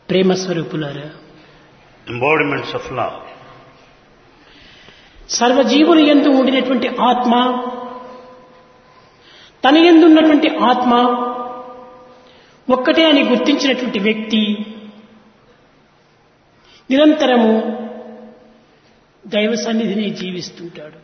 ప్రేమ స్వరూపులారా, embodiments of love. సర్వజీవులు యందు ఉండినటువంటి ఆత్మ, తన యందు ఉన్నటువంటి ఆత్మ ఒక్కటే అని గుర్తించినటువంటి వ్యక్తి నిరంతరము దైవ సన్నిధిని జీవిస్తుంటాడు.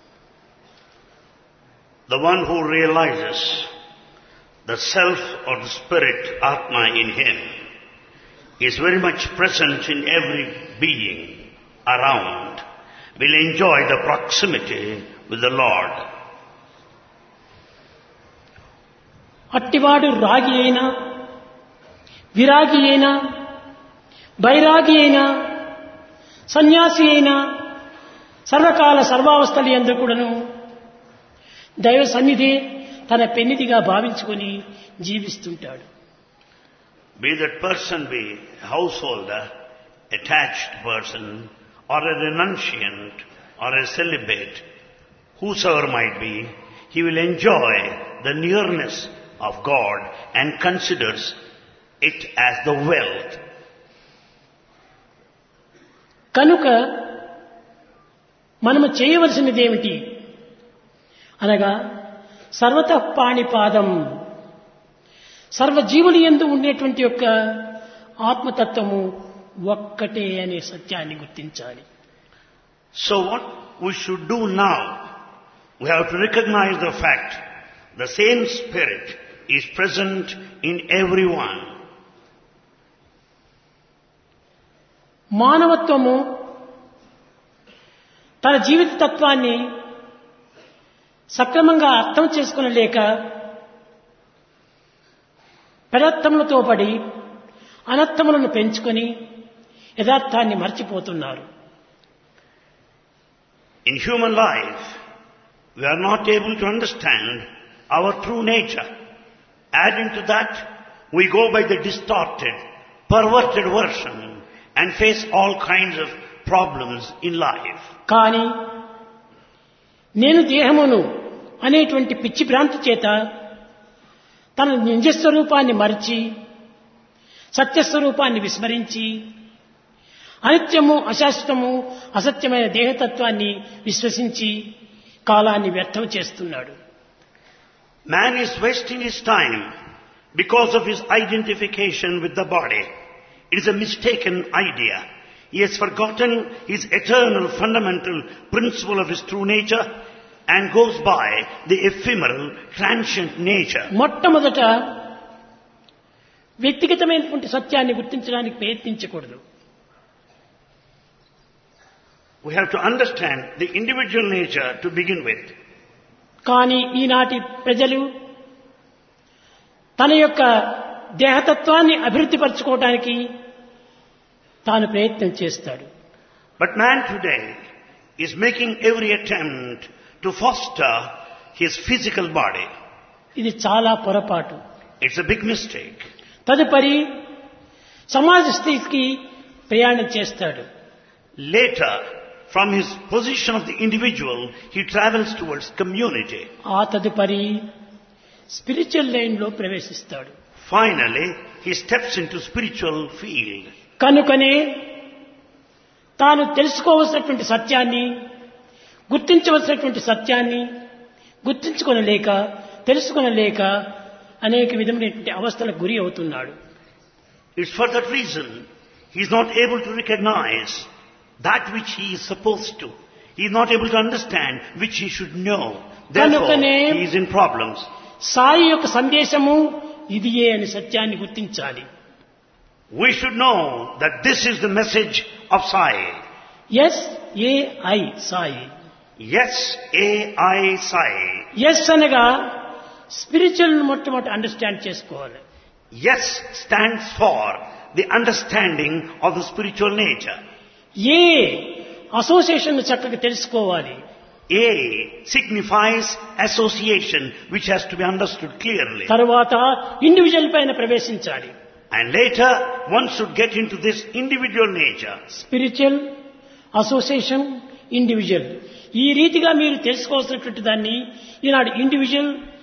The one who realizes the self or the spirit, Atma, in him is very much present in every being around, will enjoy the proximity with the Lord. అట్టివాడు రాగి అయినా, విరాగి అయినా, బైరాగి అయినా, సన్యాసి అయినా, సర్వకాల సర్వావస్థలు యందు కూడాను దైవ సన్నిధి తన పెన్నిధిగా భావించుకొని జీవిస్తుంటాడు. Be that person be a householder, attached person, or a renunciant, or a celibate, whosoever might be, he will enjoy the nearness of God and considers it as the wealth. కనుక మనము చేయవలసినది ఏమిటి అనగా సర్వతః పాణిపాదం, సర్వజీవులు యందు ఉండేటువంటి యొక్క ఆత్మతత్వము ఒక్కటే అనే సత్యాన్ని గుర్తించాలి. So what we should do now, we have to recognize the fact the same spirit is present in everyone. మానవత్వము తన జీవిత తత్వాన్ని సక్రమంగా అర్థం చేసుకునలేక పెడర్థములతో పడి అనర్థములను పెంచుకొని యథార్థాన్ని మర్చిపోతున్నారు. In human life, we are not able to understand our true nature. Adding to that, we go by the distorted, perverted version and face all kinds of problems in life. కానీ నేను దేహమును అనేటువంటి పిచ్చి భ్రాంతి చేత తన నిజస్వరూపాన్ని మరిచి సత్యస్వరూపాన్ని విస్మరించి అనిత్యము, అశాశ్వతము, అసత్యమైన దేహతత్వాన్ని విశ్వసించి కాలాన్ని వ్యర్థం చేస్తున్నాడు. Man is wasting his time because of his identification with the body. It is a mistaken idea. He has forgotten his eternal fundamental principle of his true nature and goes by the ephemeral, transient nature. మొట్టమొదట వ్యక్తిగతమైనటువంటి సత్యాన్ని గుర్తించడానికి ప్రయత్నించకూడదు. We have to understand the individual nature to begin with. కానీ ఈనాటి ప్రజలు తన యొక్క దేహతత్వాన్ని అభివృద్ధి పరచుకోవడానికి తాను ప్రయత్నం చేస్తాడు. But man today is making every attempt to foster his physical body. ఇది చాలా పొరపాటు. It's a big mistake. తదుపరి సమాజ స్థితికి ప్రయాణం చేస్తాడు. Later, from his position of the individual, he travels towards community. ఆ తదుపరి స్పిరిచువల్ లైన్ లో ప్రవేశిస్తాడు. Finally, he steps into spiritual field. కనుకనే తాను తెలుసుకోవలసినటువంటి సత్యాన్ని, గుర్తించవలసినటువంటి సత్యాన్ని గుర్తించుకొనలేక, తెలుసుకొనలేక అనేక విధమైనటువంటి అవస్థలకు గురి అవుతున్నాడు. It's for that reason he is not able to recognize that which he is supposed to. He is not able to understand which he should know. Therefore, he is in problems. Sai యొక్క సందేశము ఇదియే అని సత్యాన్ని గుర్తించాలి. We should know that this is the message of Sai. Yes, A-I, Sai. Yes, A-I, Sai. Yes అనగా spiritual మొట్టమొదటి understand చేసుకోవాలి. Yes stands for the understanding of the spiritual nature. A association చక్కగా తెలుసుకోవాలి. A signifies association, which has to be understood clearly. తరువాత individual పైన ప్రవేశించాలి. And later, one should get into this individual nature. Spiritual, association, individual, ఈ రీతిగా మీరు తెలుసుకోవాల్సినటువంటి దాన్ని ఈనాడు ఇండివిజువల్,